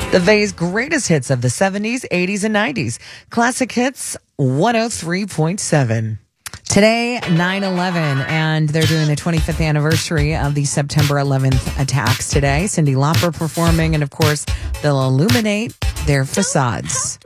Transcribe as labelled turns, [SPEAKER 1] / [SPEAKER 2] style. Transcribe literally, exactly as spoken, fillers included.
[SPEAKER 1] The Vay's greatest hits of the seventies, eighties, and nineties. Classic Hits one oh three point seven. Today, nine eleven, and they're doing the twenty-fifth anniversary of the September eleventh attacks today. Cyndi Lauper performing, and of course, they'll illuminate their facades.